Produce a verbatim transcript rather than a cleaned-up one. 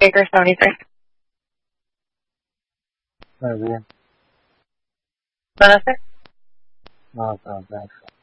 Baker seventy-three. Buenos días. Buenas tardes. No, no, gracias.